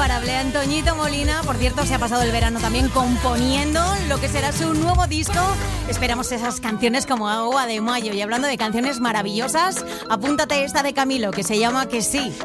imparable. Antoñito Molina, por cierto, se ha pasado el verano también componiendo lo que será su nuevo disco. Esperamos esas canciones como agua de mayo. Y hablando de canciones maravillosas, apúntate esta de Camilo, que se llama Que sí.